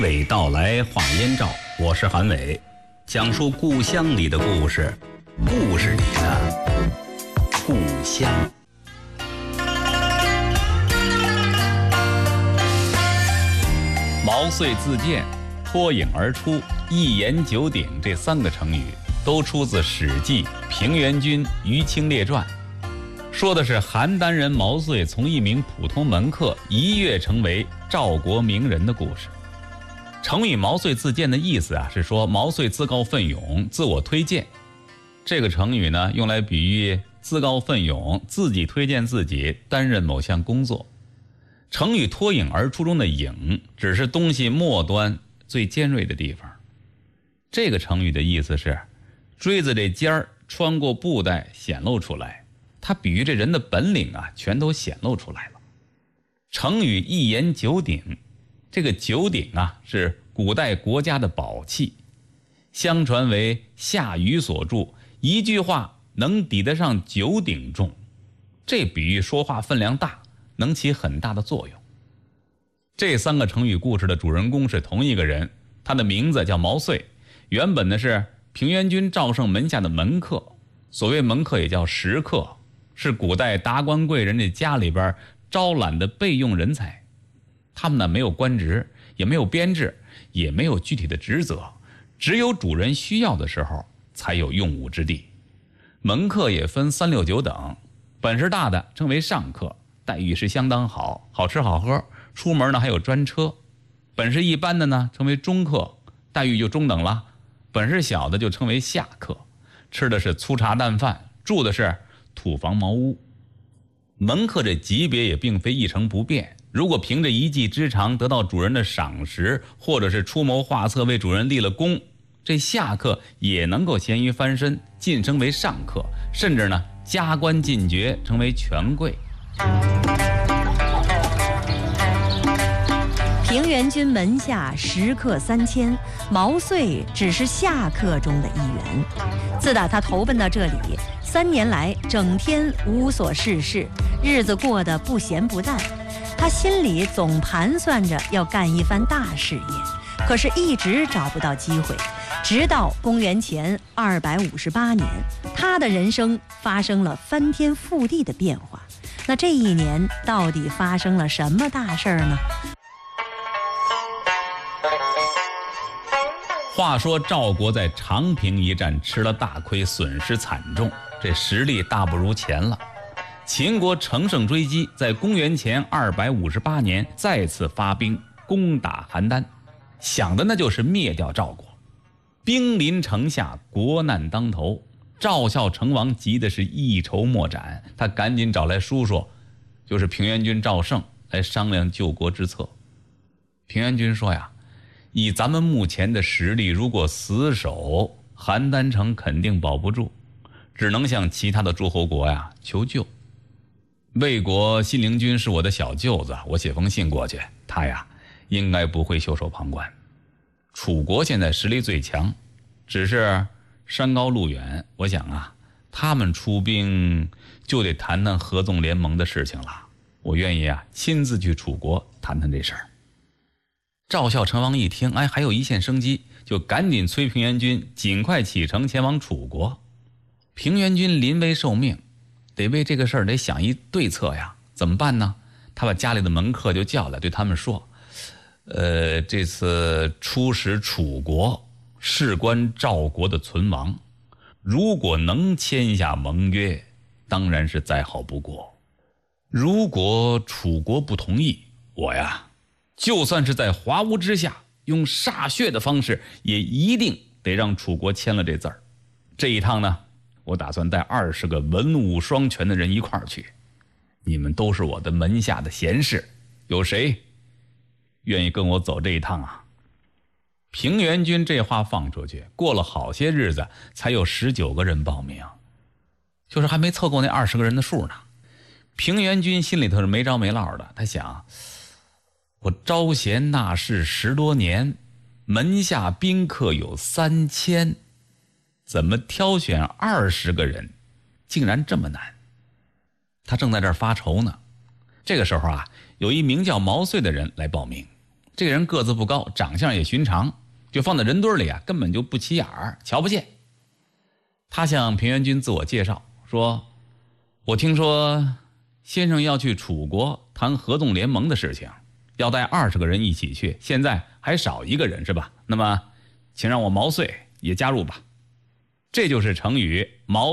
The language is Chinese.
娓道来话燕赵，我是韩伟，讲述故乡里的故事，故事里的故乡。毛遂自荐、脱颖而出、一言九鼎这3个成语都出自《史记·平原君·于清列传》，说的是邯郸人毛遂从一名普通门客一跃成为赵国名人的故事。成语毛遂自荐的意思是说毛遂自告奋勇，自我推荐。这个成语呢，用来比喻自告奋勇，自己推荐自己担任某项工作。成语脱颖而出中的颖，只是东西末端最尖锐的地方。这个成语的意思是锥子这尖儿穿过布袋显露出来，它比喻这人的本领全都显露出来了。成语一言九鼎，这个九鼎是古代国家的宝器，相传为夏禹所著，一句话能抵得上9鼎重。这比喻说话分量大，能起很大的作用。这3个成语故事的主人公是同一个人，他的名字叫毛遂，原本呢是平原君赵胜门下的门客。所谓门客也叫食客，是古代达官贵人的家里边招揽的备用人才。他们呢没有官职，也没有编制，也没有具体的职责，只有主人需要的时候才有用武之地。门客也分3、6、9等，本事大的称为上客，待遇是相当好，好吃好喝，出门呢还有专车。本事一般的呢称为中客，待遇就中等了。本事小的就称为下客，吃的是粗茶淡饭，住的是土房茅屋。门客这级别也并非一成不变，如果凭着一技之长得到主人的赏识，或者是出谋划策为主人立了功，这下客也能够咸鱼翻身，晋升为上客，甚至呢加官进爵，成为权贵。 平原君门下食客3000，毛遂只是下客中的一员。自打他投奔到这里3年来，整天无所事事，日子过得不咸不淡。他心里总盘算着要干一番大事业，可是一直找不到机会。直到公元前258年，他的人生发生了翻天覆地的变化。那这一年到底发生了什么大事呢？ 话说赵国在长平一战吃了大亏，损失惨重，这实力大不如前了。秦国乘胜追击，在公元前258年再次发兵攻打邯郸，想的那就是灭掉赵国。兵临城下，国难当头，赵孝成王急的是一筹莫展，他赶紧找来叔叔，就是平原君赵胜，来商量救国之策。平原君说以咱们目前的实力，如果死守邯郸城肯定保不住，只能向其他的诸侯国求救。魏国信陵君是我的小舅子，我写封信过去，他应该不会袖手旁观。楚国现在实力最强，只是山高路远，我想他们出兵就得谈谈合纵联盟的事情了。我愿意亲自去楚国谈谈这事儿。赵孝成王一听，还有一线生机，就赶紧催平原君尽快启程前往楚国。平原君临危受命，得为这个事儿得想一对策怎么办呢？他把家里的门客就叫来，对他们说这次出使楚国，事关赵国的存亡，如果能签下盟约，当然是再好不过。如果楚国不同意，我就算是在华屋之下用歃血的方式，也一定得让楚国签了这字儿。这一趟呢，我打算带20个文武双全的人一块儿去，你们都是我的门下的贤士，有谁愿意跟我走这一趟平原君这话放出去，过了好些日子才有19个人报名，就是还没凑够那20个人的数呢。平原君心里头是没着没落的，他想，我招贤纳士10多年，门下宾客有3000，怎么挑选20个人竟然这么难？他正在这儿发愁呢。这个时候有一名叫毛遂的人来报名， 这个人个子不高，长相也寻常，就放在人堆里啊，根本就不起眼儿，瞧不见。他向平原君自我介绍说：“我听说先生要去楚国谈合纵联盟的事情，要带20个人一起去，现在还少1个人是吧？那么，请让我毛遂也加入吧。”这就是成语毛